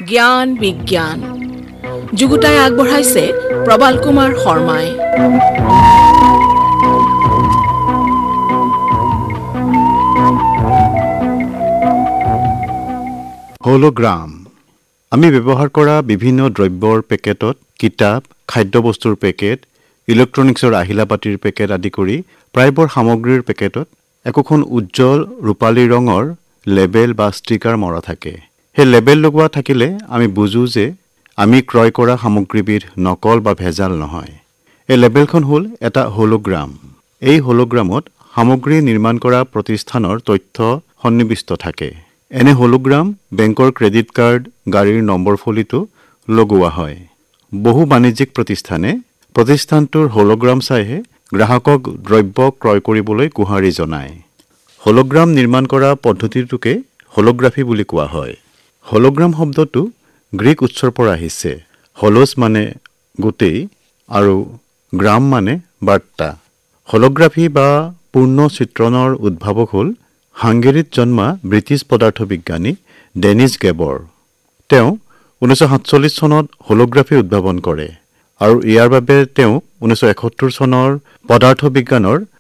জ্ঞান বিজ্ঞান যুগুতাই আগবঢ়াইছে প্ৰবাল কুমাৰ শৰ্মাই। হলোগ্ৰাম আমি ব্যৱহাৰ কৰা বিভিন্ন দ্ৰব্যৰ পেকেটত কিতাপ, খাদ্যবস্তুৰ পেকেট, ইলেক্ট্ৰনিক্সৰ আহিলা-পাতিৰ পেকেট আদি কৰি প্ৰায়বোৰ সামগ্ৰীৰ পেকেটত একোখন উজ্জ্বল ৰূপালী ৰঙৰ লেবেল বা ষ্টিকাৰ মৰা থাকে। সেই লেবেল লগোৱা থাকিলে আমি বুজো যে আমি ক্ৰয় কৰা সামগ্ৰীবিধ নকল বা ভেজাল নহয়। এই লেবেলখন হ'ল এটা হলোগ্ৰাম। এই হলোগ্ৰামত সামগ্ৰী নিৰ্মাণ কৰা প্ৰতিষ্ঠানৰ তথ্য সন্নিৱিষ্ট থাকে। এনে হলোগ্ৰাম বেংকৰ ক্ৰেডিট কাৰ্ড, গাড়ীৰ নম্বৰ ফলিতো লগোৱা হয়। বহু বাণিজ্যিক প্ৰতিষ্ঠানে প্ৰতিষ্ঠানটোৰ হলোগ্ৰাম চাইহে গ্ৰাহকক দ্ৰব্য ক্ৰয় কৰিবলৈ গুহাৰি জনায়। হলোগ্ৰাম নিৰ্মাণ কৰা পদ্ধতিটোকে হলোগ্ৰাফী বুলি কোৱা হয়। হলোগ্ৰাম শব্দটো গ্ৰীক উৎসৰ পৰা আহিছে। হলোজ মানে গোটেই আৰু গ্ৰাম মানে বাৰ্তা। হলোগ্ৰাফী বা পূৰ্ণ চিত্ৰণৰ উদ্ভাৱক হ'ল হাংগেৰীত জন্মা ব্ৰিটিছ পদাৰ্থ বিজ্ঞানী ডেনিছ গেবৰ। তেওঁ 1947 চনত হলোগ্ৰাফী উদ্ভাৱন কৰে আৰু ইয়াৰ বাবে তেওঁ 1971 চনৰ পদাৰ্থ বিজ্ঞানৰ